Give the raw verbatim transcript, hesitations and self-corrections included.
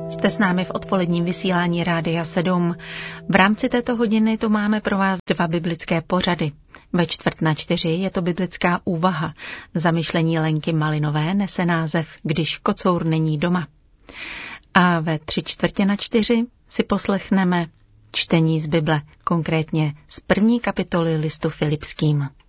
Jste s námi v odpoledním vysílání Rádia sedm. V rámci této hodiny tu máme pro vás dva biblické pořady. Ve čtvrt na čtyři je to biblická úvaha. Zamyšlení Lenky Malinové nese název Když kocour není doma. A ve tři čtvrtě na čtyři si poslechneme čtení z Bible, konkrétně z první kapitoly listu Filipským.